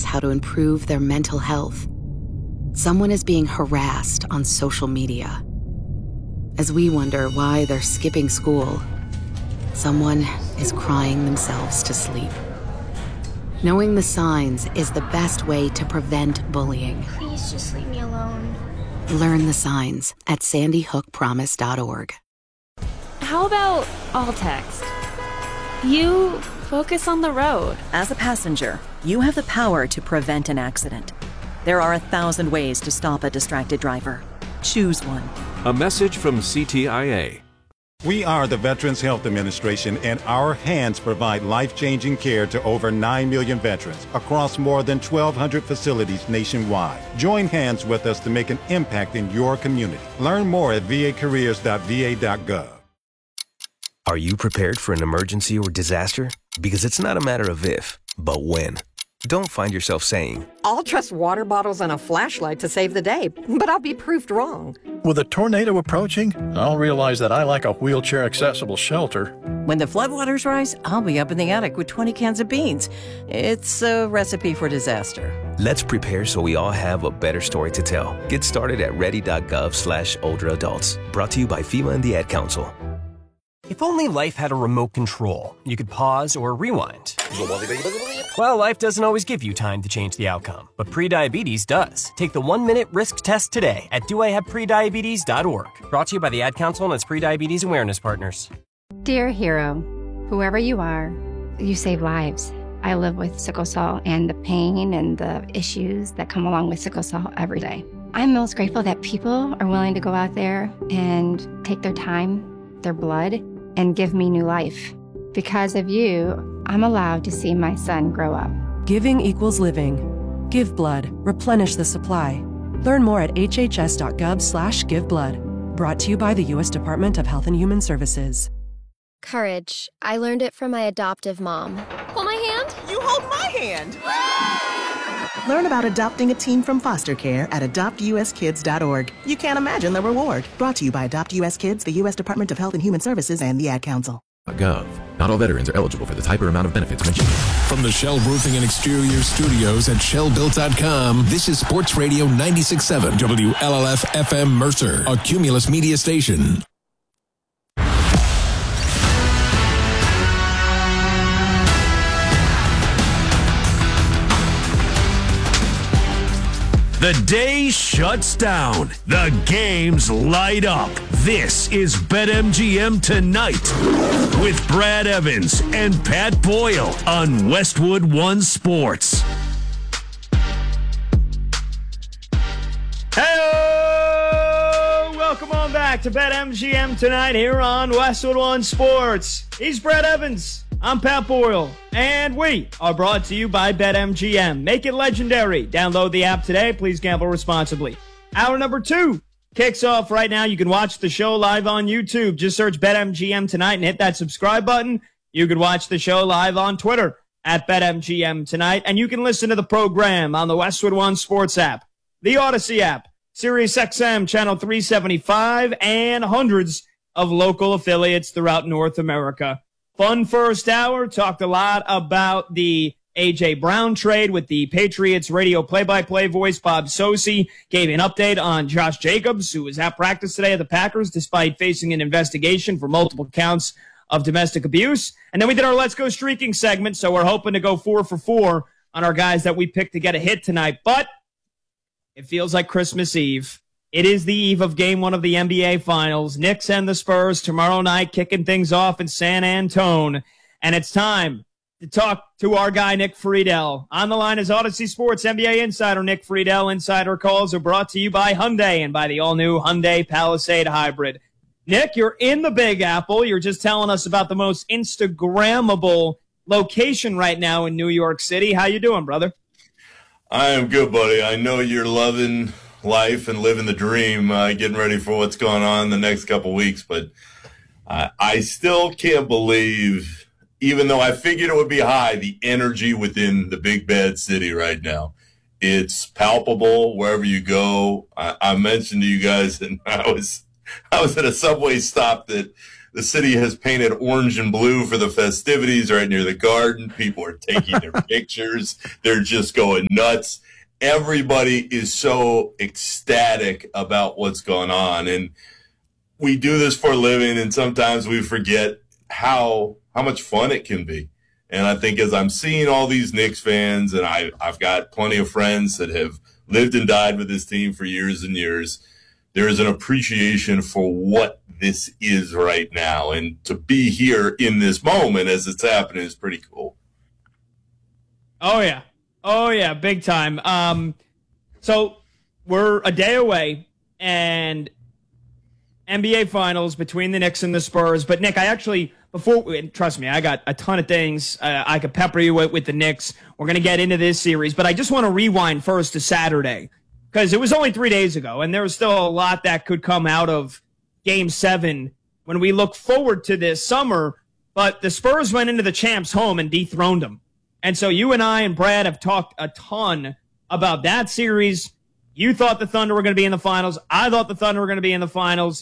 how to improve their mental health. Someone is being harassed on social media. As we wonder why they're skipping school, someone is crying themselves to sleep. Knowing the signs is the best way to prevent bullying. Please just leave me alone. Learn the signs at sandyhookpromise.org. How about all text? You focus on the road. As a passenger, you have the power to prevent an accident. There are 1,000 ways to stop a distracted driver. Choose one. A message from CTIA. We are the Veterans Health Administration, and our hands provide life-changing care to over 9 million veterans across more than 1,200 facilities nationwide. Join hands with us to make an impact in your community. Learn more at vacareers.va.gov. Are you prepared for an emergency or disaster? Because it's not a matter of if, but when. Don't find yourself saying, I'll trust water bottles and a flashlight to save the day, but I'll be proved wrong. With a tornado approaching, I'll realize that I like a wheelchair-accessible shelter. When the floodwaters rise, I'll be up in the attic with 20 cans of beans. It's a recipe for disaster. let's prepare so we all have a better story to tell. Get started at ready.gov/older adults. Brought to you by FEMA and the Ad Council. If only life had a remote control, you could pause or rewind. Well, life doesn't always give you time to change the outcome, but prediabetes does. Take the 1-minute risk test today at doihaveprediabetes.org. Brought to you by the Ad Council and its prediabetes awareness partners. Dear hero, whoever you are, you save lives. I live with sickle cell and the pain and the issues that come along with sickle cell every day. I'm most grateful that people are willing to go out there and take their time, their blood, and give me new life. Because of you, I'm allowed to see my son grow up. Giving equals living. Give blood. Replenish the supply. Learn more at hhs.gov/giveblood. Brought to you by the U.S. Department of Health and Human Services. Courage. I learned it from my adoptive mom. Hold my hand. You hold my hand. Learn about adopting a teen from foster care at adoptuskids.org. You can't imagine the reward. Brought to you by Adopt U.S. Kids, the U.S. Department of Health and Human Services, and the Ad Council. Gov. Not all veterans are eligible for the type or amount of benefits mentioned. From the Shell Roofing and Exterior Studios at ShellBuilt.com, this is Sports Radio 96.7 WLLF FM Mercer, a Cumulus media station. The day shuts down. The games light up. This is BetMGM Tonight with Brad Evans and Pat Boyle on Westwood One Sports. Hey, welcome on back to BetMGM Tonight here on Westwood One Sports. He's Brad Evans. I'm Pat Boyle, and we are brought to you by BetMGM. Make it legendary. Download the app today. Please gamble responsibly. Hour number 2 kicks off right now. You can watch the show live on YouTube. Just search BetMGM Tonight and hit that subscribe button. You can watch the show live on Twitter at BetMGM Tonight, and you can listen to the program on the Westwood One Sports app, the Odyssey app, SiriusXM Channel 375, and hundreds of local affiliates throughout North America. Fun first hour. Talked a lot about the A.J. Brown trade with the Patriots radio play-by-play voice. Bob Socci gave an update on Josh Jacobs, who was at practice today at the Packers despite facing an investigation for multiple counts of domestic abuse. And then we did our Let's Go Streaking segment, so we're hoping to go 4 for 4 on our guys that we picked to get a hit tonight. But it feels like Christmas Eve. It is the eve of Game 1 of the NBA Finals. Knicks and the Spurs tomorrow night kicking things off in San Antone. And it's time to talk to our guy, Nick Friedel. On the line is Odyssey Sports NBA insider Nick Friedel. Insider calls are brought to you by Hyundai and by the all-new Hyundai Palisade Hybrid. Nick, you're in the Big Apple. You're just telling us about the most Instagrammable location right now in New York City. How you doing, brother? I am good, buddy. I know you're loving life and living the dream, getting ready for what's going on the next couple weeks. But I still can't believe, even though I figured it would be high, the energy within the big bad city right now. It's palpable wherever you go. I mentioned to you guys that I was at a subway stop that The city has painted orange and blue for the festivities right near the garden. People are taking their pictures. They're just going nuts. Everybody is so ecstatic about what's going on. And we do this for a living, and sometimes we forget how much fun it can be. And I think as I'm seeing all these Knicks fans, and I've got plenty of friends that have lived and died with this team for years and years, there is an appreciation for what this is right now. And to be here in this moment as it's happening is pretty cool. Oh, yeah. Oh, yeah, big time. So we're a day away, and NBA Finals between the Knicks and the Spurs. But, Nick, trust me, I got a ton of things I could pepper you with the Knicks. We're going to get into this series. But I just want to rewind first to Saturday, because it was only 3 days ago, and there was still a lot that could come out of Game 7 when we look forward to this summer. But the Spurs went into the champs' home and dethroned them. And so you and I and Brad have talked a ton about that series. You thought the Thunder were going to be in the finals. I thought the Thunder were going to be in the finals.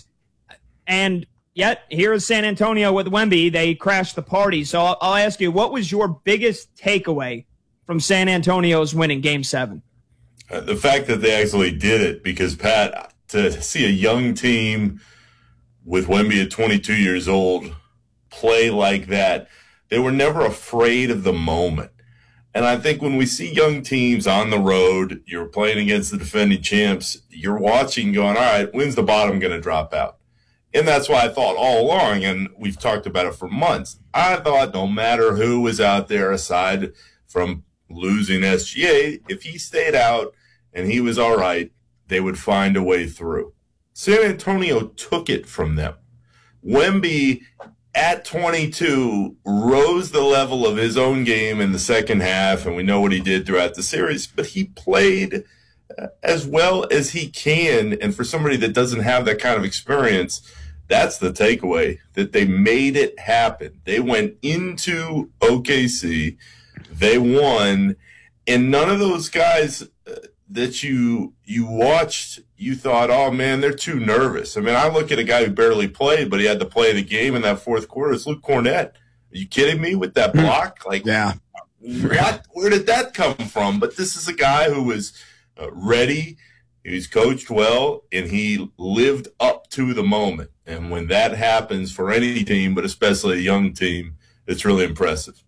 And yet, here is San Antonio with Wemby. They crashed the party. So I'll ask you, what was your biggest takeaway from San Antonio's win in Game 7? The fact that they actually did it, because, Pat, to see a young team with Wemby at 22 years old play like that, they were never afraid of the moment. And I think when we see young teams on the road, you're playing against the defending champs, you're watching going, all right, when's the bottom going to drop out? And that's why I thought all along, and we've talked about it for months, I thought no matter who was out there aside from losing SGA, if he stayed out and he was all right, they would find a way through. San Antonio took it from them. Wemby, at 22, rose the level of his own game in the second half, and we know what he did throughout the series, but he played as well as he can. And for somebody that doesn't have that kind of experience, that's the takeaway, that they made it happen. They went into OKC, they won, and none of those guys that you watched, you thought, oh, man, they're too nervous. I mean, I look at a guy who barely played, but he had to play the game in that fourth quarter. It's Luke Cornett. Are you kidding me with that block? Yeah. What? Where did that come from? But this is a guy who was ready, he was coached well, and he lived up to the moment. And when that happens for any team, but especially a young team, it's really impressive.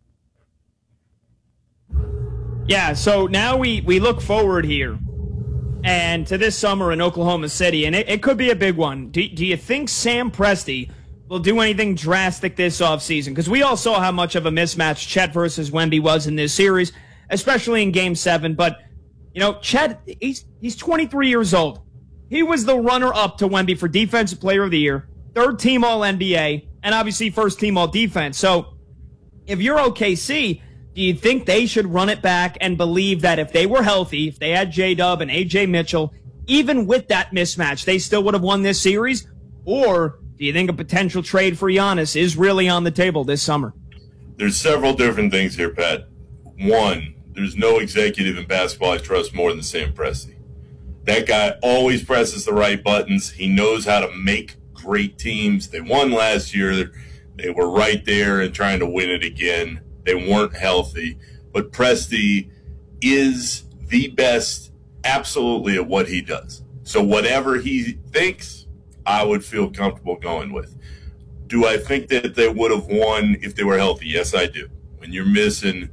Yeah, so now we look forward here and to this summer in Oklahoma City, and it could be a big one. Do you think Sam Presti will do anything drastic this offseason? Because we all saw how much of a mismatch Chet versus Wemby was in this series, especially in Game 7. But, you know, Chet, he's 23 years old. He was the runner-up to Wemby for Defensive Player of the Year, third-team All-NBA, and obviously first-team All-Defense. So if you're OKC, do you think they should run it back and believe that if they were healthy, if they had J-Dub and A.J. Mitchell, even with that mismatch, they still would have won this series? Or do you think a potential trade for Giannis is really on the table this summer? There's several different things here, Pat. One, there's no executive in basketball I trust more than Sam Presti. That guy always presses the right buttons. He knows how to make great teams. They won last year. They were right there and trying to win it again. They weren't healthy. But Presti is the best absolutely at what he does. So whatever he thinks, I would feel comfortable going with. Do I think that they would have won if they were healthy? Yes, I do. When you're missing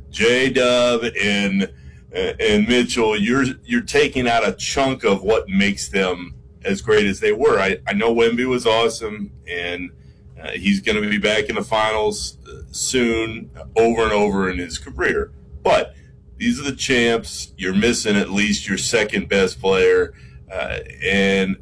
J-Dub and Mitchell, you're taking out a chunk of what makes them as great as they were. I know Wemby was awesome, and he's going to be back in the finals soon, over and over in his career. But these are the champs. You're missing at least your second best player, and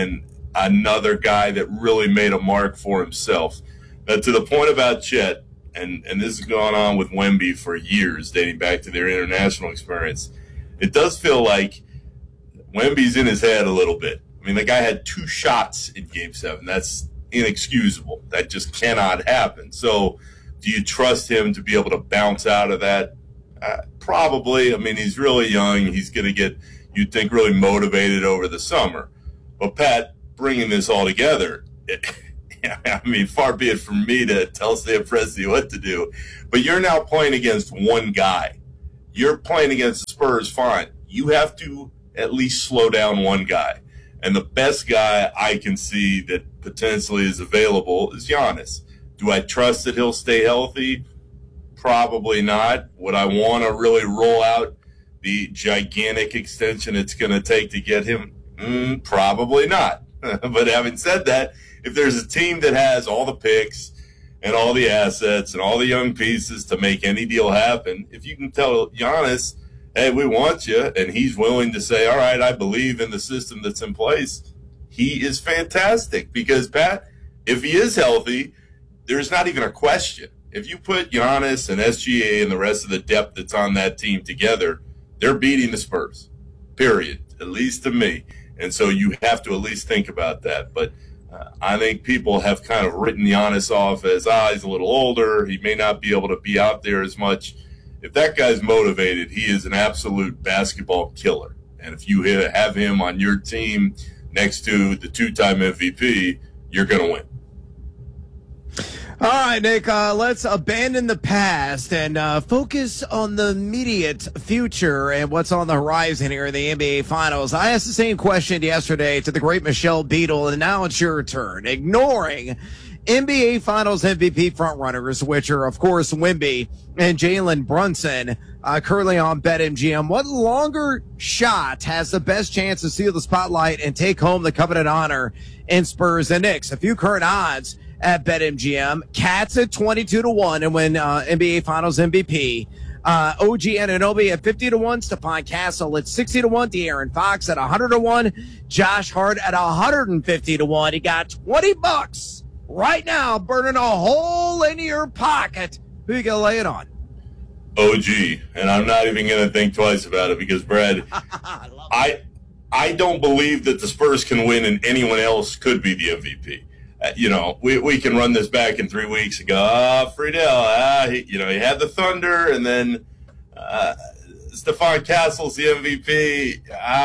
another guy that really made a mark for himself. Now, to the point about Chet, and this has gone on with Wemby for years, dating back to their international experience, it does feel like Wemby's in his head a little bit. I mean, the guy had 2 shots in Game 7. That's inexcusable. That just cannot happen. So do you trust him to be able to bounce out of that? Probably. I mean, he's really young. He's going to get, you'd think, really motivated over the summer. But, Pat, bringing this all together, I mean, far be it from me to tell Sam Presti what to do, but you're now playing against one guy. You're playing against the Spurs, fine. You have to at least slow down one guy. And the best guy I can see that potentially is available is Giannis. Do I trust that he'll stay healthy? Probably not. Would I want to really roll out the gigantic extension it's going to take to get him? Probably not. But having said that, if there's a team that has all the picks and all the assets and all the young pieces to make any deal happen, if you can tell Giannis, hey, we want you, and he's willing to say, all right, I believe in the system that's in place, he is fantastic. Because, Pat, if he is healthy, there's not even a question. If you put Giannis and SGA and the rest of the depth that's on that team together, they're beating the Spurs, period, at least to me. And so you have to at least think about that. But I think people have kind of written Giannis off as, he's a little older. He may not be able to be out there as much. If that guy's motivated, he is an absolute basketball killer. And if you have him on your team next to the two-time MVP, you're going to win. All right, Nick, let's abandon the past and focus on the immediate future and what's on the horizon here in the NBA Finals. I asked the same question yesterday to the great Michelle Beadle, and now it's your turn. Ignoring NBA Finals MVP frontrunners, which are, of course, Wemby and Jalen Brunson, currently on BetMGM, what longer shot has the best chance to steal the spotlight and take home the coveted honor in Spurs and Knicks? A few current odds at BetMGM. Cats at 22-1 and win NBA Finals MVP. OG Anunoby at 50-1. Stephon Castle at 60-1. De'Aaron Fox at 100-1. Josh Hart at 150-1. He got $20 right now, burning a hole in your pocket. Who you gonna lay it on? OG, and I'm not even gonna think twice about it because, Brad, I don't believe that the Spurs can win and anyone else could be the MVP. We can run this back in 3 weeks and go, Friedel, he had the Thunder, and then Stephon Castle's the MVP.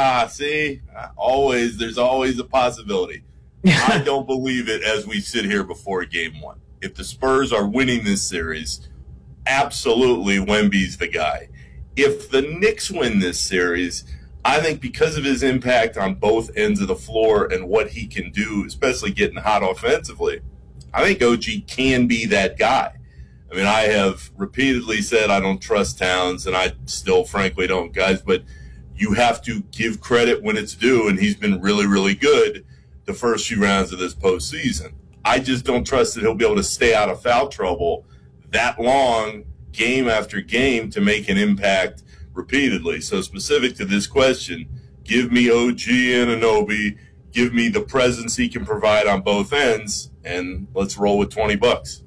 There's always a possibility. I don't believe it as we sit here before game one. If the Spurs are winning this series, absolutely Wemby's the guy. If the Knicks win this series, I think because of his impact on both ends of the floor and what he can do, especially getting hot offensively, I think OG can be that guy. I mean, I have repeatedly said I don't trust Towns, and I still frankly don't, guys, but you have to give credit when it's due, and he's been really, really good the first few rounds of this postseason. I just don't trust that he'll be able to stay out of foul trouble that long, game after game, to make an impact repeatedly. So specific to this question, give me OG Anunoby, give me the presence he can provide on both ends, and let's roll with $20.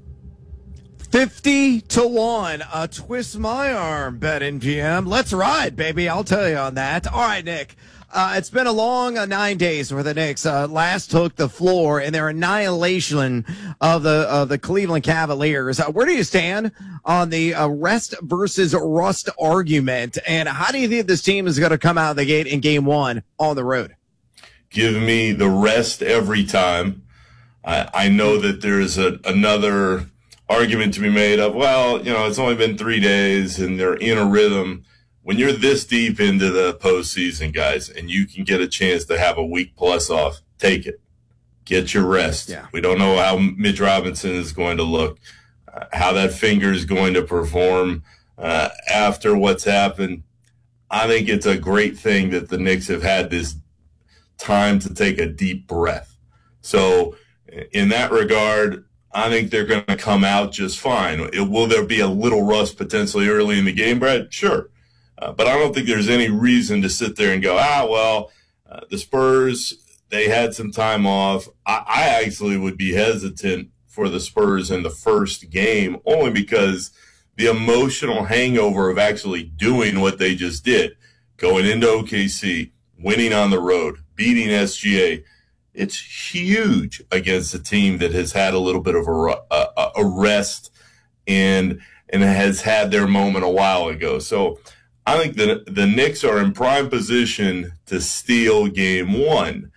50-1. Twist my arm, BetMGM. Let's ride, baby. I'll tell you on that. All right, Nick. It's been a long 9 days where the Knicks last took the floor in their annihilation of the Cleveland Cavaliers. Where do you stand on the rest versus rust argument, and how do you think this team is going to come out of the gate in game one on the road? Give me the rest every time. I know that there's another argument to be made of, it's only been 3 days and they're in a rhythm. When you're this deep into the postseason, guys, and you can get a chance to have a week plus off, take it. Get your rest. Yeah. We don't know how Mitch Robinson is going to look, how that finger is going to perform after what's happened. I think it's a great thing that the Knicks have had this time to take a deep breath. So in that regard, I think they're going to come out just fine. Will there be a little rust potentially early in the game, Brad? Sure. But I don't think there's any reason to sit there and go, the Spurs, they had some time off. I actually would be hesitant for the Spurs in the first game, only because the emotional hangover of actually doing what they just did, going into OKC, winning on the road, beating SGA, it's huge against a team that has had a little bit of a rest and has had their moment a while ago. So I think the Knicks are in prime position to steal game one.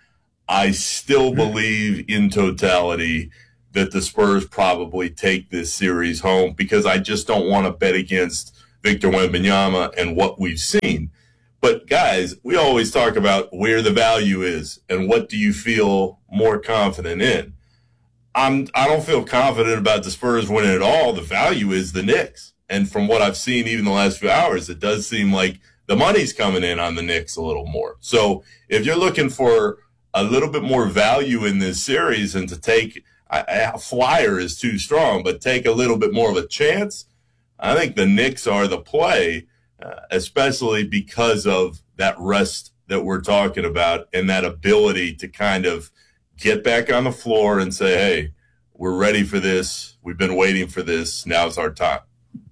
I still believe in totality that the Spurs probably take this series home because I just don't want to bet against Victor Wembanyama and what we've seen. But, guys, we always talk about where the value is and what do you feel more confident in. I don't feel confident about the Spurs winning at all. The value is the Knicks. And from what I've seen even the last few hours, it does seem like the money's coming in on the Knicks a little more. So if you're looking for a little bit more value in this series and to take a flyer is too strong, but take a little bit more of a chance, I think the Knicks are the play, especially because of that rest that we're talking about and that ability to kind of get back on the floor and say, hey, we're ready for this. We've been waiting for this. Now's our time.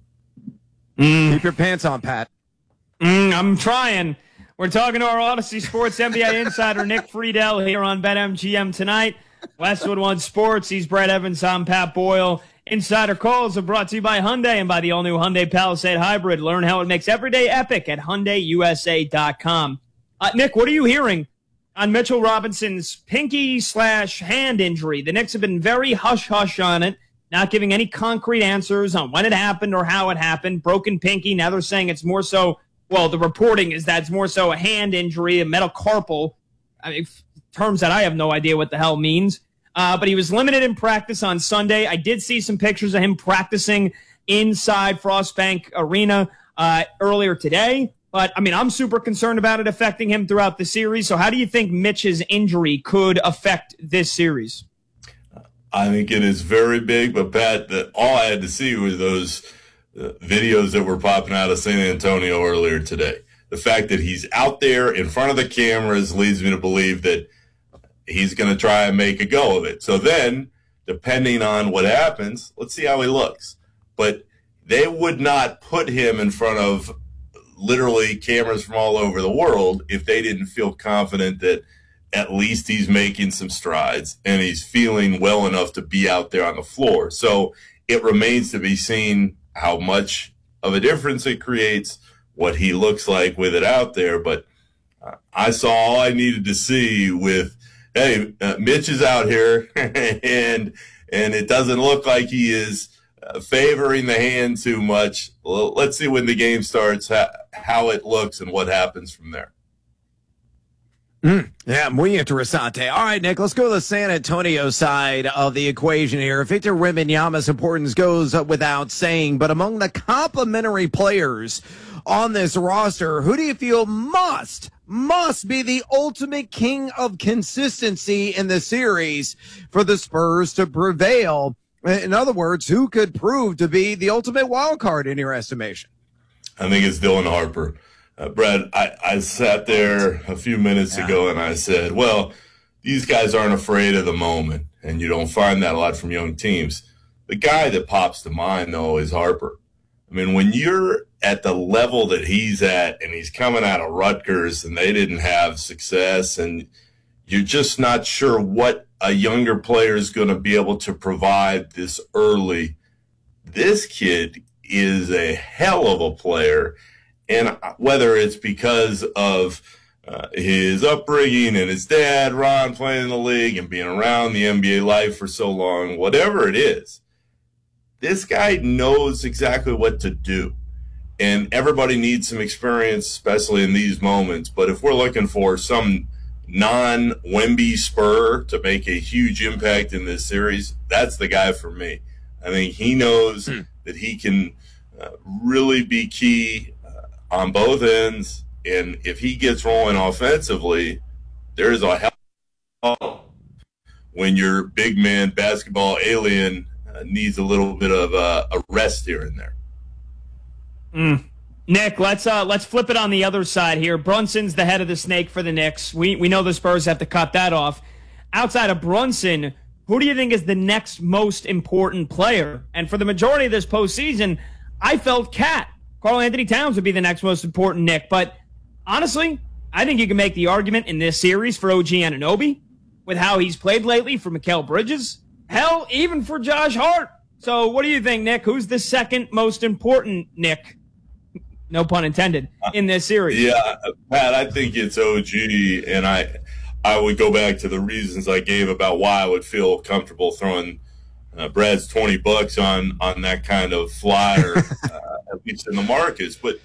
Keep your pants on, Pat. I'm trying. We're talking to our Odyssey Sports NBA insider, Nick Friedel, here on BetMGM tonight. Westwood One Sports. He's Brett Evans. I'm Pat Boyle. Insider calls are brought to you by Hyundai and by the all-new Hyundai Palisade Hybrid. Learn how it makes every day epic at HyundaiUSA.com. Nick, what are you hearing on Mitchell Robinson's pinky/hand injury? The Knicks have been very hush-hush on it, not giving any concrete answers on when it happened or how it happened. Broken pinky. Now they're saying it's more so, well, the reporting is that it's more so a hand injury, a metacarpal. I mean, terms that I have no idea what the hell means. But he was limited in practice on Sunday. I did see some pictures of him practicing inside Frostbank Arena earlier today. But, I mean, I'm super concerned about it affecting him throughout the series. So how do you think Mitch's injury could affect this series? I think it is very big. But, Pat, all I had to see was those videos that were popping out of San Antonio earlier today. The fact that he's out there in front of the cameras leads me to believe that he's going to try and make a go of it. So then, depending on what happens, let's see how he looks. But they would not put him in front of literally cameras from all over the world if they didn't feel confident that at least he's making some strides and he's feeling well enough to be out there on the floor. So it remains to be seen how much of a difference it creates, what he looks like with it out there. But I saw all I needed to see with, hey, Mitch is out here, and it doesn't look like he is favoring the hand too much. Well, let's see when the game starts how it looks and what happens from there. Yeah, muy interesante. All right, Nick, let's go to the San Antonio side of the equation here. Victor Wembanyama's importance goes without saying, but among the complementary players on this roster, who do you feel must be the ultimate king of consistency in the series for the Spurs to prevail? In other words, who could prove to be the ultimate wild card in your estimation? I think it's Dylan Harper. Brad, I sat there a few minutes ago and I said, well, these guys aren't afraid of the moment, and you don't find that a lot from young teams. The guy that pops to mind, though, is Harper. I mean, when you're at the level that he's at and he's coming out of Rutgers and they didn't have success and you're just not sure what a younger player is going to be able to provide this early, this kid is a hell of a player. And whether it's because of his upbringing and his dad, Ron, playing in the league and being around the NBA life for so long, whatever it is, this guy knows exactly what to do. And everybody needs some experience, especially in these moments. But if we're looking for some non-Wemby Spur to make a huge impact in this series, that's the guy for me. I think he knows that he can really be key on both ends, and if he gets rolling offensively, there's a hell when your big man basketball alien needs a little bit of a rest here and there. Nick, let's flip it on the other side here. Brunson's the head of the snake for the Knicks. We know the Spurs have to cut that off. Outside of Brunson, who do you think is the next most important player? And for the majority of this postseason, I felt Cat. Karl-Anthony Towns would be the next most important, Nick. But honestly, I think you can make the argument in this series for OG Anunoby with how he's played lately, for Mikal Bridges. Hell, even for Josh Hart. So what do you think, Nick? Who's the second most important, Nick? No pun intended, in this series. Yeah, Pat, I think it's OG. And I would go back to the reasons I gave about why I would feel comfortable throwing Brad's $20 on that kind of flyer, at least in the markets. But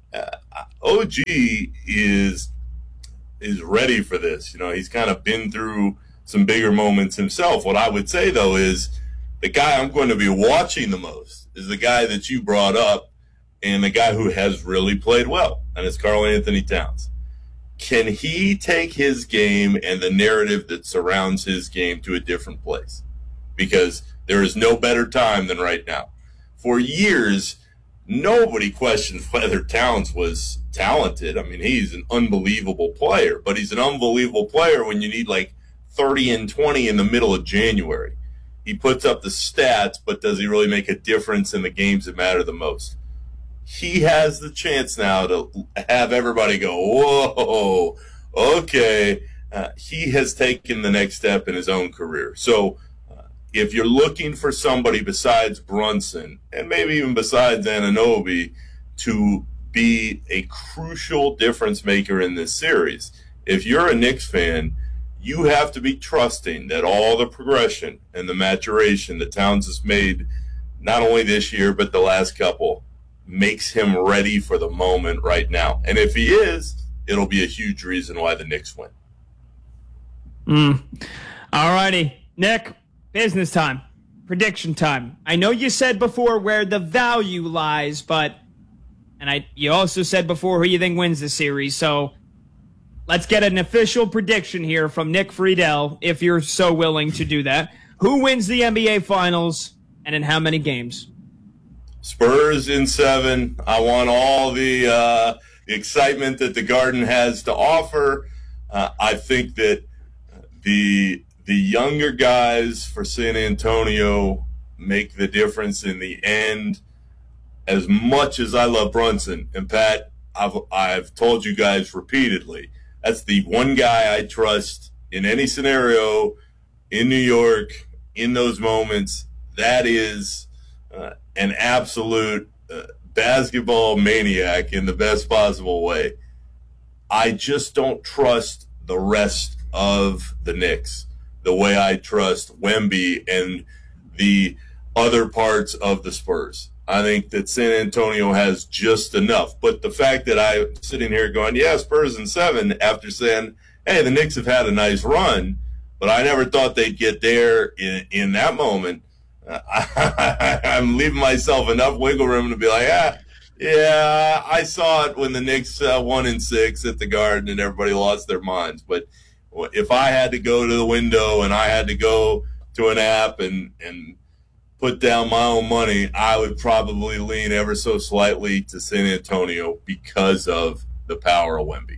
OG is ready for this. He's kind of been through some bigger moments himself. What I would say, though, is the guy I'm going to be watching the most is the guy that you brought up and the guy who has really played well, and it's Karl-Anthony Towns. Can he take his game and the narrative that surrounds his game to a different place? Because there is no better time than right now. For years, nobody questioned whether Towns was talented. I mean, he's an unbelievable player, but he's an unbelievable player when you need like 30 and 20 in the middle of January. He puts up the stats, but does he really make a difference in the games that matter the most? He has the chance now to have everybody go, whoa, okay. He has taken the next step in his own career. So if you're looking for somebody besides Brunson, and maybe even besides Anunoby, to be a crucial difference maker in this series, if you're a Knicks fan, you have to be trusting that all the progression and the maturation that Towns has made, not only this year but the last couple, makes him ready for the moment right now. And if he is, it'll be a huge reason why the Knicks win. All righty. Nick, business time. Prediction time. I know you said before where the value lies, you also said before who you think wins the series, so let's get an official prediction here from Nick Friedel, if you're so willing to do that. Who wins the NBA Finals, and in how many games? Spurs in 7. I want all the excitement that the Garden has to offer. I think that the younger guys for San Antonio make the difference in the end. As much as I love Brunson, and Pat, I've told you guys repeatedly, that's the one guy I trust in any scenario in New York, in those moments. That is an absolute basketball maniac in the best possible way. I just don't trust the rest of the Knicks the way I trust Wemby and the other parts of the Spurs. I think that San Antonio has just enough. But the fact that I'm sitting here going, yeah, Spurs in 7, after saying, hey, the Knicks have had a nice run, but I never thought they'd get there in that moment. I'm leaving myself enough wiggle room to be like, yeah, I saw it when the Knicks won in 6 at the Garden and everybody lost their minds. But if I had to go to the window and I had to go to an app and put down my own money, I would probably lean ever so slightly to San Antonio because of the power of Wemby.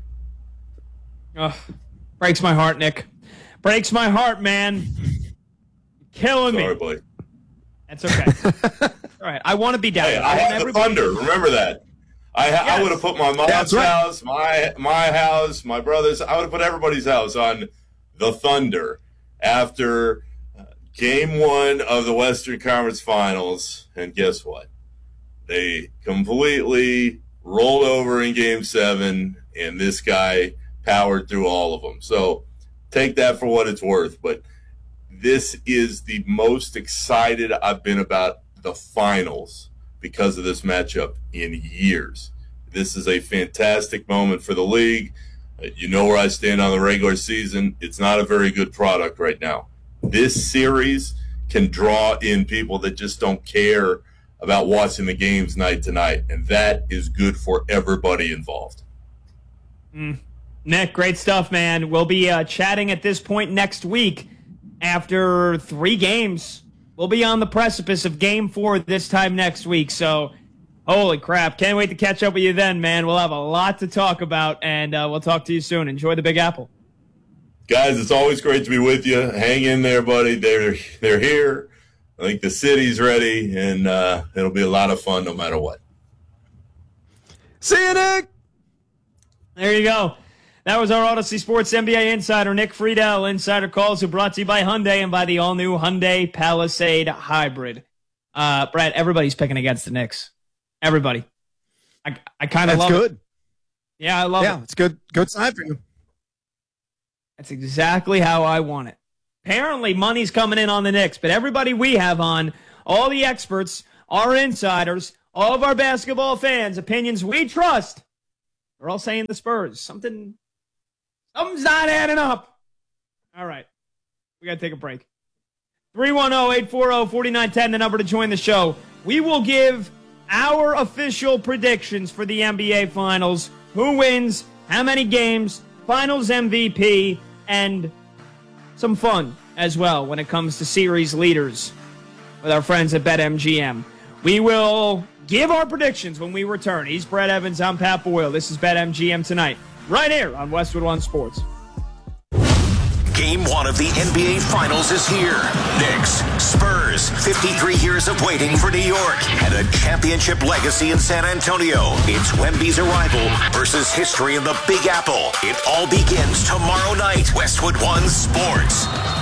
Oh, breaks my heart, Nick. Breaks my heart, man. Killing me. Sorry, buddy. That's okay. All right, I want to be down. Hey, I have the Thunder. Remember that. I would have put my mom's house, my house, my brother's. I would have put everybody's house on the Thunder after Game 1 of the Western Conference Finals. And guess what? They completely rolled over in Game 7, and this guy powered through all of them. So take that for what it's worth. But this is the most excited I've been about the finals because of this matchup in years. This is a fantastic moment for the league. You know where I stand on the regular season. It's not a very good product right now. This series can draw in people that just don't care about watching the games night to night, and that is good for everybody involved. Nick, great stuff, man. We'll be chatting at this point next week after 3 games. We'll be on the precipice of Game 4 this time next week, so holy crap. Can't wait to catch up with you then, man. We'll have a lot to talk about, and we'll talk to you soon. Enjoy the Big Apple. Guys, it's always great to be with you. Hang in there, buddy. They're here. I think the city's ready, and it'll be a lot of fun no matter what. See you, Nick. There you go. That was our Odyssey Sports NBA insider, Nick Friedel. Insider Calls are brought to you by Hyundai and by the all-new Hyundai Palisade Hybrid. Brad, everybody's picking against the Knicks. Everybody. I kind of love it. That's good. Yeah, I love it. Yeah, it's good. Good sign for you. That's exactly how I want it. Apparently, money's coming in on the Knicks, but everybody we have on, all the experts, our insiders, all of our basketball fans, opinions we trust, they're all saying the Spurs. Something's not adding up. All right. We got to take a break. 310-840-4910, the number to join the show. We will give our official predictions for the NBA Finals. Who wins, how many games, Finals MVP, and some fun as well when it comes to series leaders with our friends at BetMGM. We will give our predictions when we return. He's Brett Evans. I'm Pat Boyle. This is BetMGM Tonight, right here on Westwood One Sports. Game 1 of the NBA Finals is here. Knicks, Spurs, 53 years of waiting for New York and a championship legacy in San Antonio. It's Wemby's arrival versus history in the Big Apple. It all begins tomorrow night. Westwood One Sports.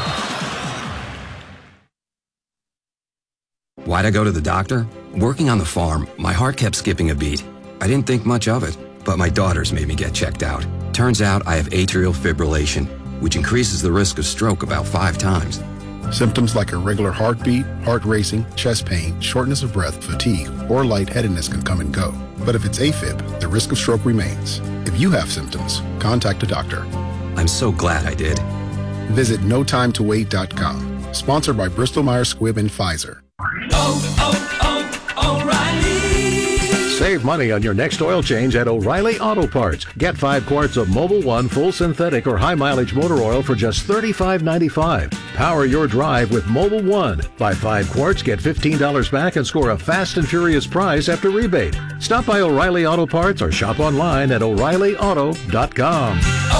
Why'd I go to the doctor? Working on the farm, my heart kept skipping a beat. I didn't think much of it, but my daughters made me get checked out. Turns out I have atrial fibrillation, which increases the risk of stroke about 5 times. Symptoms like irregular heartbeat, heart racing, chest pain, shortness of breath, fatigue, or lightheadedness can come and go. But if it's AFib, the risk of stroke remains. If you have symptoms, contact a doctor. I'm so glad I did. Visit notimetowait.com. Sponsored by Bristol-Myers Squibb and Pfizer. O'Reilly! Save money on your next oil change at O'Reilly Auto Parts. Get 5 quarts of Mobil 1 full synthetic or high mileage motor oil for just $35.95. Power your drive with Mobil 1. Buy 5 quarts, get $15 back, and score a fast and furious prize after rebate. Stop by O'Reilly Auto Parts or shop online at O'ReillyAuto.com.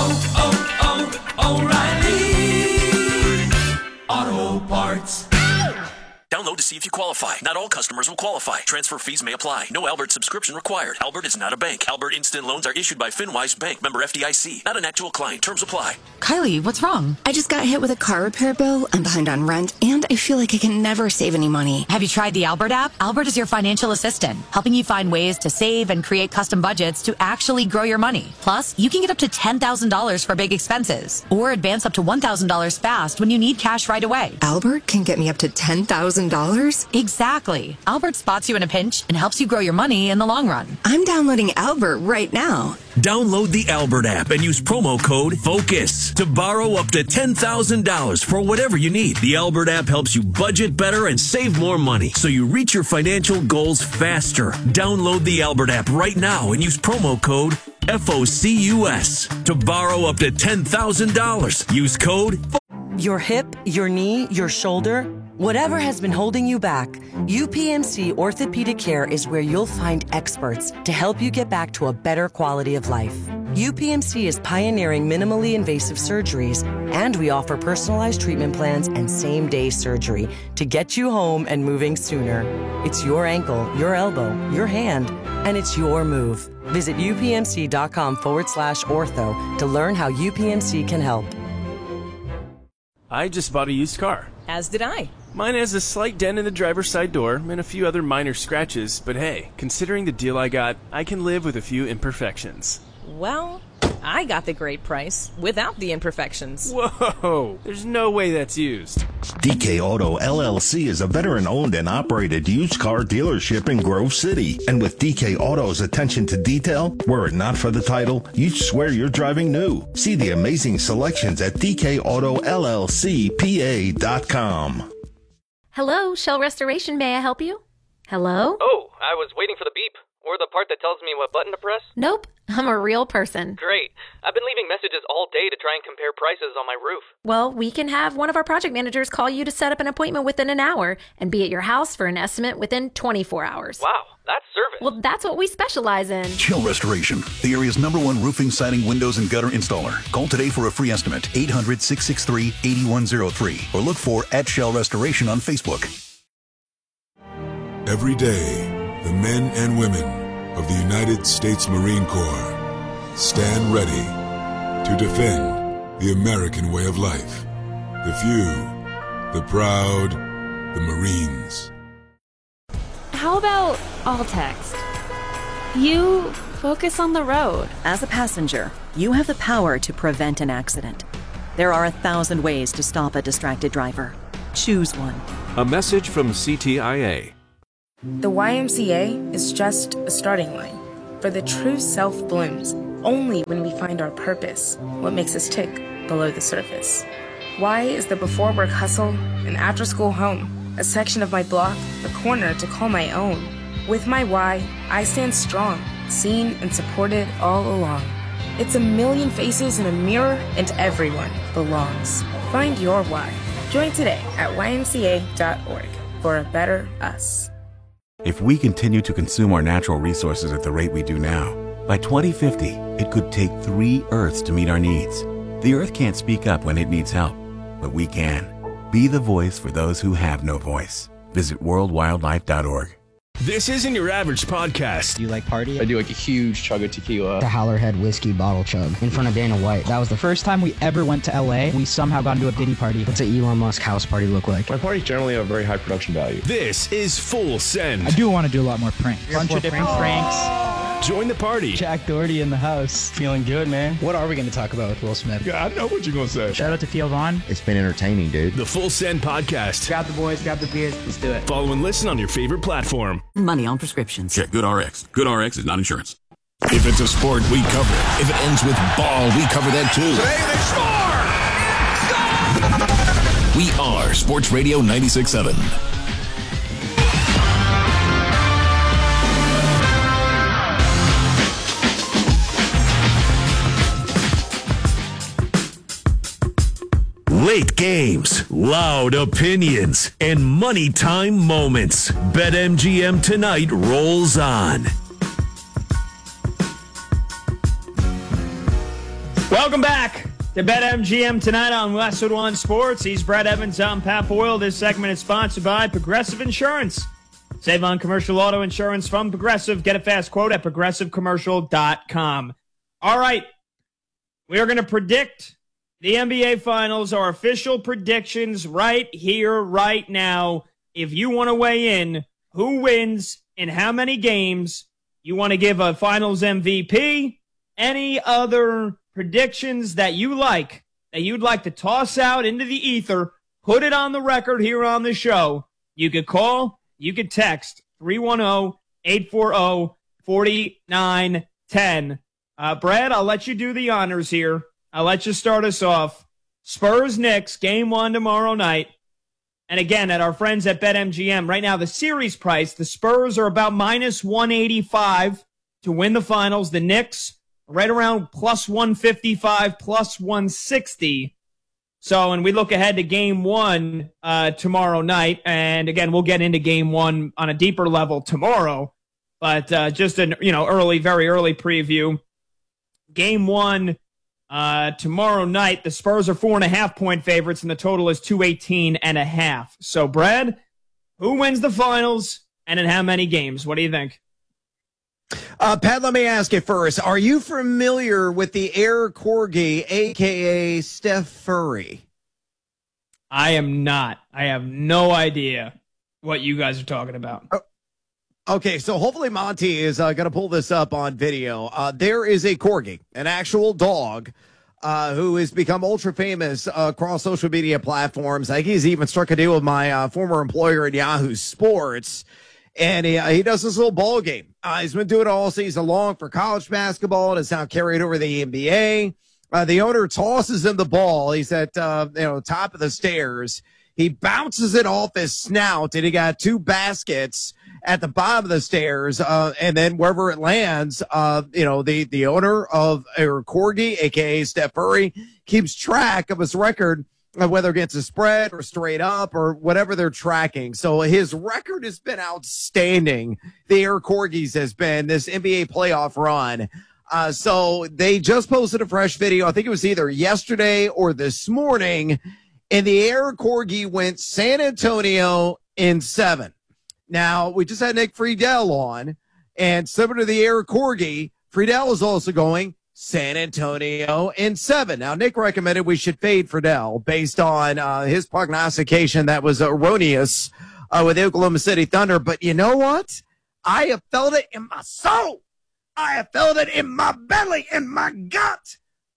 O'Reilly Auto Parts. Download to see if you qualify. Not all customers will qualify. Transfer fees may apply. No Albert subscription required. Albert is not a bank. Albert Instant Loans are issued by FinWise Bank, member FDIC. Not an actual client. Terms apply. Kylie, what's wrong? I just got hit with a car repair bill. I'm behind on rent, and I feel like I can never save any money. Have you tried the Albert app? Albert is your financial assistant, helping you find ways to save and create custom budgets to actually grow your money. Plus, you can get up to $10,000 for big expenses, or advance up to $1,000 fast when you need cash right away. Albert can get me up to $10,000? Exactly. Albert spots you in a pinch and helps you grow your money in the long run. I'm downloading Albert right now. Download the Albert app and use promo code FOCUS to borrow up to $10,000 for whatever you need. The Albert app helps you budget better and save more money so you reach your financial goals faster. Download the Albert app right now and use promo code FOCUS to borrow up to $10,000. Use code Your hip, your knee, your shoulder, whatever has been holding you back, UPMC Orthopedic Care is where you'll find experts to help you get back to a better quality of life. UPMC is pioneering minimally invasive surgeries, and we offer personalized treatment plans and same-day surgery to get you home and moving sooner. It's your ankle, your elbow, your hand, and it's your move. Visit upmc.com/ortho to learn how UPMC can help. I just bought a used car. As did I. Mine has a slight dent in the driver's side door and a few other minor scratches, but hey, considering the deal I got, I can live with a few imperfections. Well, I got the great price without the imperfections. Whoa, there's no way that's used. DK Auto LLC is a veteran-owned and operated used car dealership in Grove City. And with DK Auto's attention to detail, were it not for the title, you'd swear you're driving new. See the amazing selections at DKAutoLLCPA.com. Hello, Shell Restoration. May I help you? Hello? Oh, I was waiting for the beep. Or the part that tells me what button to press? Nope, I'm a real person. Great. I've been leaving messages all day to try and compare prices on my roof. Well, we can have one of our project managers call you to set up an appointment within an hour and be at your house for an estimate within 24 hours. Wow, that's service. Well, that's what we specialize in. Shell Restoration, the area's #1 roofing, siding, windows, and gutter installer. Call today for a free estimate, 800-663-8103, or look for @Shell Restoration on Facebook. Every day, the men and women of the United States Marine Corps stand ready to defend the American way of life. The few, the proud, the Marines. How about all text? You focus on the road. As a passenger, you have the power to prevent an accident. There are 1,000 ways to stop a distracted driver. Choose one. A message from CTIA. The YMCA is just a starting line, for the true self blooms only when we find our purpose, what makes us tick below the surface. Y is the before work hustle, an after school home, a section of my block, a corner to call my own. With my Y, I stand strong, seen and supported all along. It's a million faces in a mirror, and everyone belongs. Find your why. Join today at ymca.org for a better us. If we continue to consume our natural resources at the rate we do now, by 2050, it could take 3 Earths to meet our needs. The Earth can't speak up when it needs help, but we can. Be the voice for those who have no voice. Visit worldwildlife.org. This isn't your average podcast. You like party? I do like a huge chug of tequila. The Howlerhead whiskey bottle chug in front of Dana White. That was the first time we ever went to LA. We somehow got into a Diddy party. What's an Elon Musk house party look like? My parties generally have a very high production value. This is Full Send. I do want to do a lot more pranks. Bunch of different pranks. Join the party. Jack Doherty in the house. Feeling good, man. What are we going to talk about with Will Smith? Yeah, I know what you're going to say. Shout out to Theo Vaughn. It's been entertaining, dude. The Full Send podcast. Grab the boys, grab the beers. Let's do it. Follow and listen on your favorite platform. Money on prescriptions. Check GoodRx. GoodRx is not insurance. If it's a sport, we cover it. If it ends with ball, we cover that too. Today they score! We are Sports Radio 96.7. Late games, loud opinions, and money time moments. BetMGM Tonight rolls on. Welcome back to BetMGM Tonight on Westwood One Sports. He's Brad Evans. I'm Pat Boyle. This segment is sponsored by Progressive Insurance. Save on commercial auto insurance from Progressive. Get a fast quote at progressivecommercial.com. All right, we are going to predict the NBA Finals, our official predictions right here, right now. If you want to weigh in, who wins in how many games, you want to give a Finals MVP, any other predictions that you like, that you'd like to toss out into the ether, put it on the record here on the show. You could call, you could text 310-840-4910. Brad, I'll let you do the honors here. I'll let you start us off. Spurs-Knicks, game 1 tomorrow night. And again, at our friends at BetMGM, right now the series price, the Spurs are about minus 185 to win the finals. The Knicks right around plus 155, plus 160. So, and we look ahead to game 1 tomorrow night. And again, we'll get into game 1 on a deeper level tomorrow. But just an early, very early preview. Game 1 tomorrow night, the Spurs are 4.5-point favorites, and the total is 218.5. So, Brad, who wins the finals and in how many games? What do you think? Pat, let me ask you first. Are you familiar with the Air Corgi, a.k.a. Steph Curry? I am not. I have no idea what you guys are talking about. Okay, so hopefully Monty is going to pull this up on video. There is a Corgi, an actual dog, who has become ultra famous across social media platforms. I think he's even struck a deal with my former employer at Yahoo Sports. And he does this little ball game. He's been doing it all season long for college basketball, and it's now carried over to the NBA. The owner tosses him the ball. He's at top of the stairs. He bounces it off his snout, and he got 2 baskets at the bottom of the stairs. And then wherever it lands, the owner of Air Corgi, aka Steph Curry, keeps track of his record, whether it gets a spread or straight up or whatever they're tracking. So his record has been outstanding. The Air Corgis has been this NBA playoff run. So they just posted a fresh video. I think it was either yesterday or this morning. And the Air Corgi went San Antonio in 7. Now, we just had Nick Friedel on. And similar to the Air Corgi, Friedel is also going San Antonio in 7. Now, Nick recommended we should fade Friedel based on his prognostication that was erroneous with the Oklahoma City Thunder. But you know what? I have felt it in my soul. I have felt it in my belly, in my gut.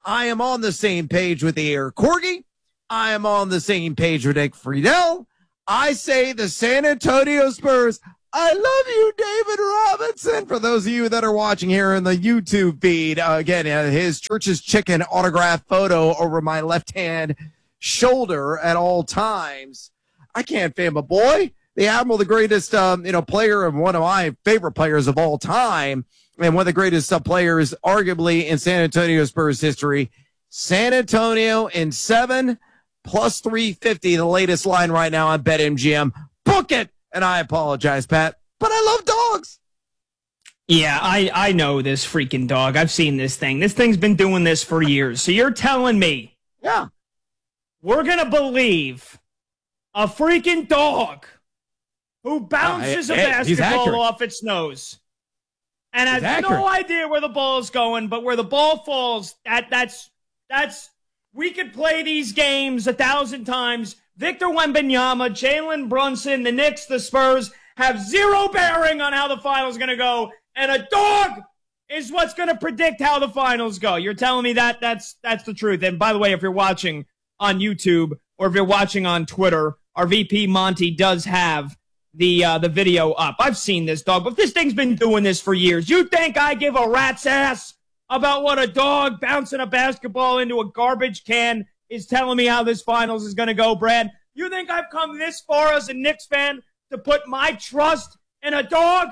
I am on the same page with the Air Corgi. I am on the same page with Nick Friedel. I say the San Antonio Spurs. I love you, David Robinson. For those of you that are watching here in the YouTube feed, again, his Church's Chicken autograph photo over my left-hand shoulder at all times. I can't fan my boy. The Admiral, the greatest, player and one of my favorite players of all time, and one of the greatest players, arguably, in San Antonio Spurs history. San Antonio in 7 plus 350, the latest line right now on BetMGM. Book it! And I apologize, Pat, but I love dogs. Yeah, I know this freaking dog. I've seen this thing. This thing's been doing this for years. So you're telling me, yeah, we're going to believe a freaking dog who bounces a basketball off its nose and has no idea where the ball is going, but where the ball falls, that's we could play these games 1,000 times. Victor Wembanyama, Jalen Brunson, the Knicks, the Spurs have zero bearing on how the finals are going to go, and a dog is what's going to predict how the finals go. You're telling me that's the truth. And by the way, if you're watching on YouTube or if you're watching on Twitter, our VP Monty does have the video up. I've seen this dog, but this thing's been doing this for years. You think I give a rat's ass about what a dog bouncing a basketball into a garbage can is telling me how this finals is going to go, Brad? You think I've come this far as a Knicks fan to put my trust in a dog?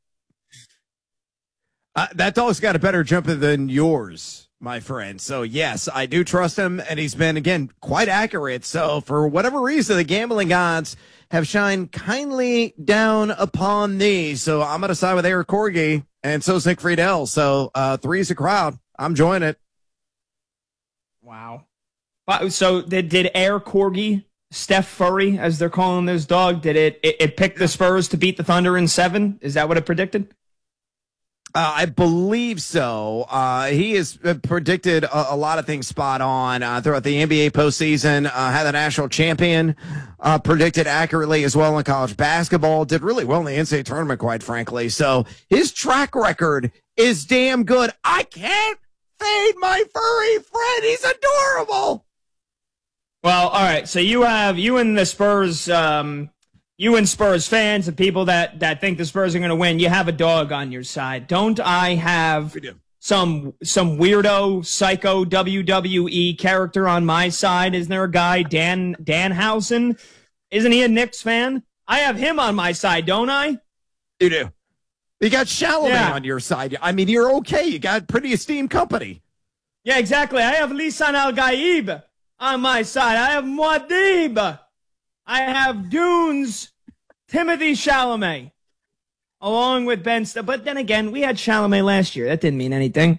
That dog's got a better jumper than yours, my friend. So, yes, I do trust him, and he's been, again, quite accurate. So, for whatever reason, the gambling gods have shined kindly down upon thee. So, I'm going to side with Eric Corgi, and so is Nick Friedel. So, 3's a crowd. I'm joining it. Wow. So did Air Corgi, Steph Curry, as they're calling this dog, did it pick the Spurs to beat the Thunder in 7? Is that what it predicted? I believe so. He has predicted a lot of things spot on throughout the NBA postseason. Had the national champion predicted accurately as well in college basketball. Did really well in the NCAA tournament, quite frankly. So his track record is damn good. I can't fade my furry friend. He's adorable. Well, all right. So you and the Spurs, you and Spurs fans and people that think the Spurs are going to win, you have a dog on your side. Don't I have some weirdo, psycho WWE character on my side? Isn't there a guy, Danhausen? Isn't he a Knicks fan? I have him on my side, don't I? You do. You got Chalamet on your side. I mean, you're okay. You got pretty esteemed company. Yeah, exactly. I have Lisan Al-Gaib on my side. I have Muad'Dib. I have Dunes, Timothy Chalamet, along with Ben. But then again, we had Chalamet last year. That didn't mean anything.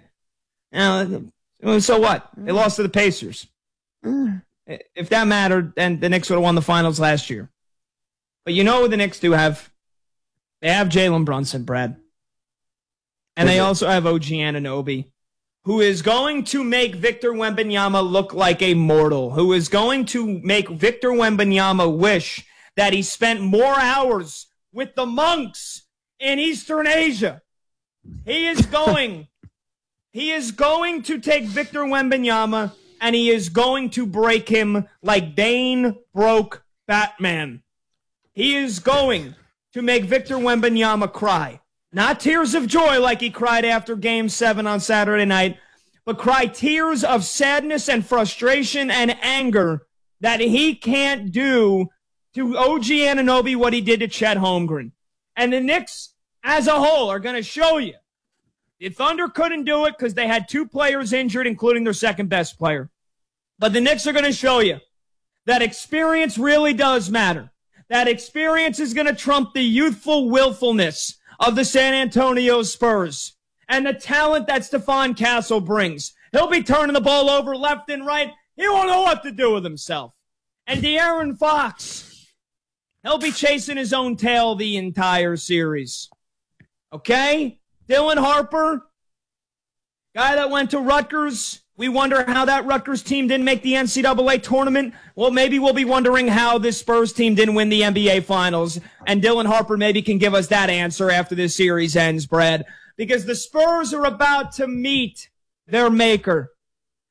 So what? They lost to the Pacers. If that mattered, then the Knicks would have won the finals last year. But you know what the Knicks do have? They have Jalen Brunson, Brad. And they also have OG Anunoby, who is going to make Victor Wembanyama look like a mortal, who is going to make Victor Wembanyama wish that he spent more hours with the monks in Eastern Asia. He is going to take Victor Wembanyama and he is going to break him like Bane broke Batman. He is going to make Victor Wembanyama cry. Not tears of joy like he cried after Game 7 on Saturday night, but cry tears of sadness and frustration and anger that he can't do to OG Anunoby what he did to Chet Holmgren. And the Knicks, as a whole, are going to show you. The Thunder couldn't do it because they had 2 players injured, including their second best player. But the Knicks are going to show you that experience really does matter. That experience is going to trump the youthful willfulness of the San Antonio Spurs and the talent that Stephon Castle brings. He'll be turning the ball over left and right. He won't know what to do with himself. And De'Aaron Fox, he'll be chasing his own tail the entire series. Okay? Dylan Harper, guy that went to Rutgers. We wonder how that Rutgers team didn't make the NCAA tournament. Well, maybe we'll be wondering how this Spurs team didn't win the NBA Finals. And Dylan Harper maybe can give us that answer after this series ends, Brad. Because the Spurs are about to meet their maker.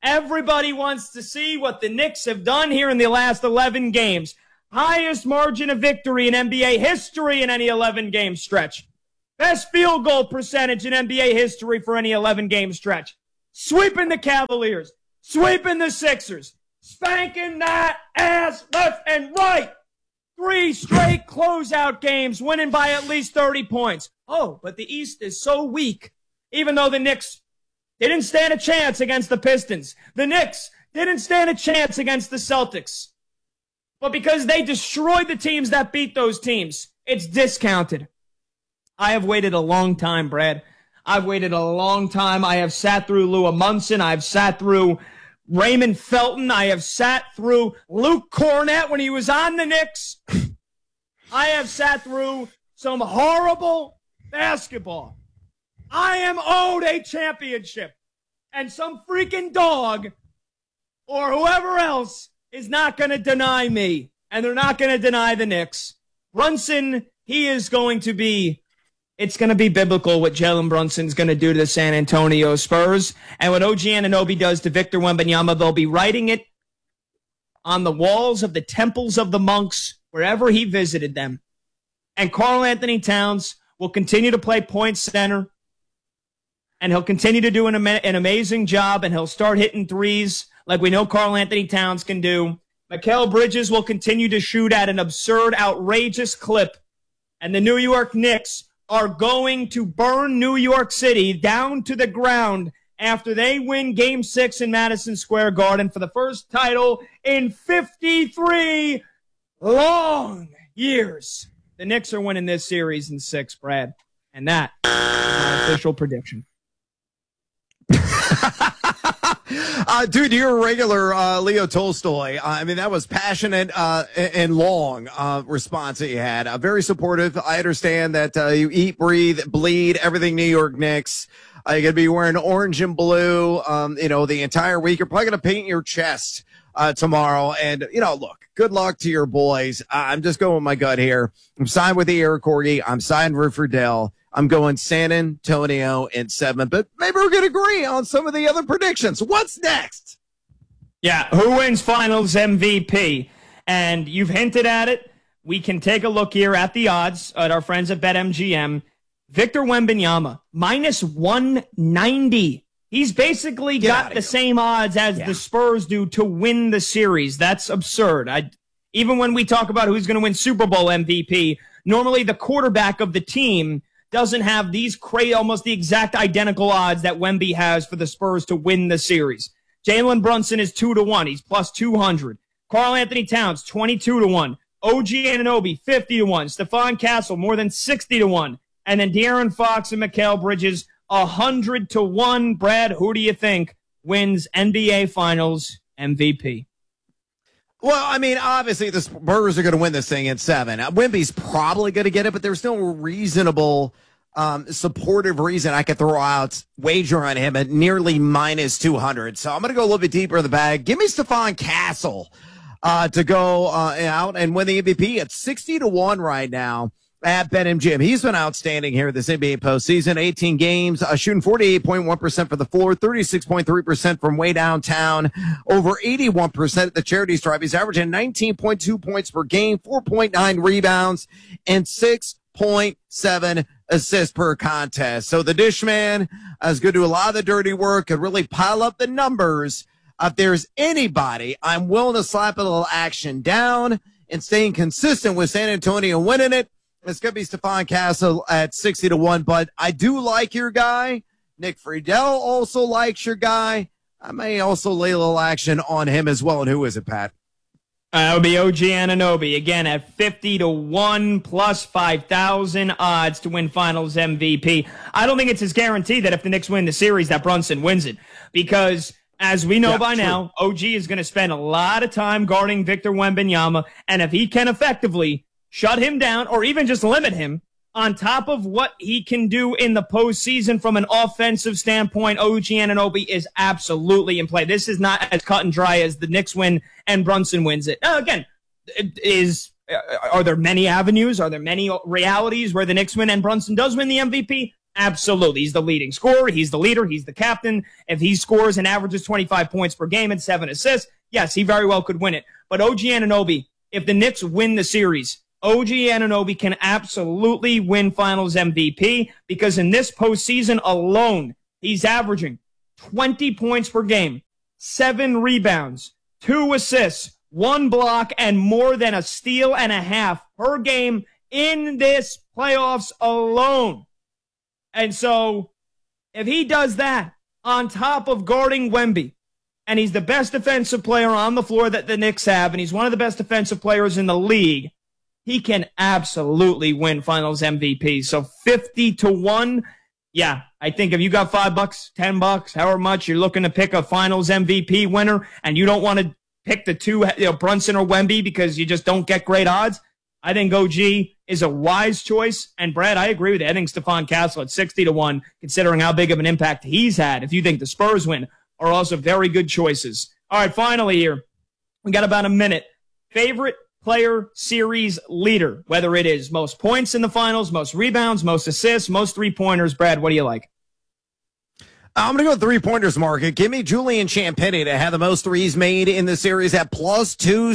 Everybody wants to see what the Knicks have done here in the last 11 games. Highest margin of victory in NBA history in any 11-game stretch. Best field goal percentage in NBA history for any 11-game stretch. Sweeping the Cavaliers. Sweeping the Sixers. Spanking that ass left and right. 3 straight closeout games, winning by at least 30 points. Oh, but the East is so weak. Even though the Knicks didn't stand a chance against the Pistons. The Knicks didn't stand a chance against the Celtics. But because they destroyed the teams that beat those teams, it's discounted. I have waited a long time, Brad. I've waited a long time. I have sat through Lou Munson. I've sat through Raymond Felton. I have sat through Luke Cornett when he was on the Knicks. I have sat through some horrible basketball. I am owed a championship. And some freaking dog or whoever else is not going to deny me. And they're not going to deny the Knicks. Brunson, he is going to be, it's going to be biblical what Jalen Brunson's going to do to the San Antonio Spurs. And what OG Anunoby does to Victor Wembanyama, they'll be writing it on the walls of the temples of the monks, wherever he visited them. And Karl Anthony Towns will continue to play point center. And he'll continue to do an amazing job, and he'll start hitting threes like we know Karl Anthony Towns can do. Mikal Bridges will continue to shoot at an absurd, outrageous clip. And the New York Knicks are going to burn New York City down to the ground after they win Game 6 in Madison Square Garden for the first title in 53 long years. The Knicks are winning this series in 6, Brad. And that is my official prediction. Dude, you're a regular Leo Tolstoy. I mean, that was passionate and long response that you had. Very supportive. I understand that you eat, breathe, bleed, everything New York Knicks. You're going to be wearing orange and blue, the entire week. You're probably going to paint your chest tomorrow. And, look, good luck to your boys. I'm just going with my gut here. I'm signed with the Air Corgi. I'm signed with Riddell. I'm going San Antonio in 7, but maybe we're going to agree on some of the other predictions. What's next? Yeah, who wins finals MVP? And you've hinted at it. We can take a look here at the odds at our friends at BetMGM. Victor Wembanyama, minus 190. He's basically got the same odds as the Spurs do to win the series. That's absurd. Even when we talk about who's going to win Super Bowl MVP, normally the quarterback of the team doesn't have these almost the exact identical odds that Wemby has for the Spurs to win the series. Jalen Brunson is 2-1. He's plus 200. Karl Anthony Towns, 22-1. OG Anunoby, 50-1. Stephon Castle, more than 60-1. And then De'Aaron Fox and Mikal Bridges, 100-1. Brad, who do you think wins NBA Finals MVP? Well, I mean, obviously the Spurs are going to win this thing in 7. Wemby's probably going to get it, but there's no reasonable, supportive reason I could throw out wager on him at nearly minus 200. So I'm going to go a little bit deeper in the bag. Give me Stephon Castle to go out and win the MVP at 60-1 right now at BetMGM. He's been outstanding here this NBA postseason. 18 games, shooting 48.1% for the floor, 36.3% from way downtown, over 81% at the charity stripe. He's averaging 19.2 points per game, 4.9 rebounds, and 6.7 assists per contest. So the dish man is going to do a lot of the dirty work and really pile up the numbers. If there's anybody I'm willing to slap a little action down and staying consistent with San Antonio winning it, it's going to be Stephon Castle at 60-1, but I do like your guy. Nick Friedel also likes your guy. I may also lay a little action on him as well. And who is it, Pat? That would be OG Anunoby, again at 50-1 plus 5,000 odds to win Finals MVP. I don't think it's as guaranteed that if the Knicks win the series that Brunson wins it, because as we know now, OG is going to spend a lot of time guarding Victor Wembanyama, and if he can effectively shut him down or even just limit him on top of what he can do in the postseason from an offensive standpoint, OG Anunoby is absolutely in play. This is not as cut and dry as the Knicks win and Brunson wins it. Now, again, are there many avenues? Are there many realities where the Knicks win and Brunson does win the MVP? Absolutely. He's the leading scorer. He's the leader. He's the captain. If he scores and averages 25 points per game and 7 assists, yes, he very well could win it. But OG Anunoby, if the Knicks win the series, OG Anunoby can absolutely win Finals MVP because in this postseason alone, he's averaging 20 points per game, 7 rebounds, 2 assists, 1 block, and more than a steal and a half per game in this playoffs alone. And so if he does that on top of guarding Wemby, and he's the best defensive player on the floor that the Knicks have, and he's one of the best defensive players in the league, he can absolutely win Finals MVP. So 50-1, yeah, I think if you got $5, $10, however much you're looking to pick a Finals MVP winner, and you don't want to pick the two, Brunson or Wemby, because you just don't get great odds, I think OG is a wise choice. And Brad, I agree with you. I think Stephon Castle at 60-1, considering how big of an impact he's had, if you think the Spurs win, are also very good choices. All right, finally here, we got about a minute. Favorite player series leader, whether it is most points in the finals, most rebounds, most assists, most three-pointers. Brad, what do you like? I'm going to go three-pointers market. Give me Julian Champagnie to have the most threes made in the series at plus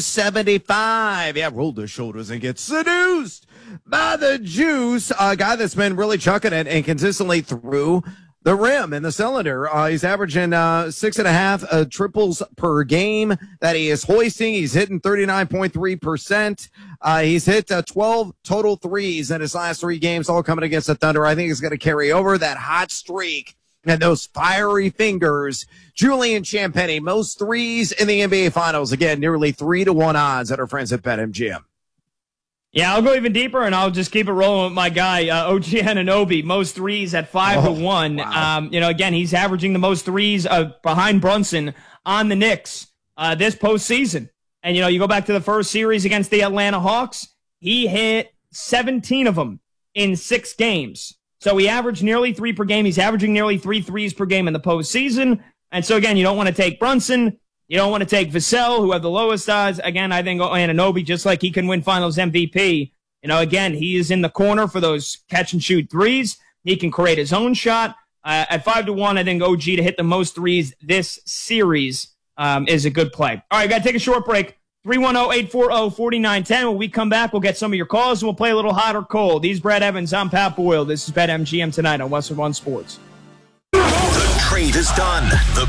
275. Yeah, roll the shoulders and get seduced by the juice. A guy that's been really chucking it and consistently through the rim and the cylinder. He's averaging 6.5 triples per game that he is hoisting. He's hitting 39.3%. He's hit 12 total threes in his last 3 games, all coming against the Thunder. I think he's going to carry over that hot streak and those fiery fingers. Julian Champagnie, most threes in the NBA Finals. Again, nearly 3-1 odds at our friends at BetMGM. Yeah, I'll go even deeper, and I'll just keep it rolling with my guy, OG Anunoby, most threes at 5-1. Wow. Again, he's averaging the most threes behind Brunson on the Knicks this postseason. And, you go back to the first series against the Atlanta Hawks, he hit 17 of them in 6 games. So he averaged nearly 3 per game. He's averaging nearly 3 threes per game in the postseason. And so, again, you don't want to take Brunson. You don't want to take Vassell, who have the lowest odds. Again, I think Anunoby, just like he can win Finals MVP, again, he is in the corner for those catch-and-shoot threes. He can create his own shot. At 5-1, I think OG to hit the most threes this series is a good play. All right, got to take a short break. 310-840-4910. When we come back, we'll get some of your calls, and we'll play a little hot or cold. He's Brad Evans. I'm Pat Boyle. This is BetMGM tonight on Westwood One Sports. The trade is done. The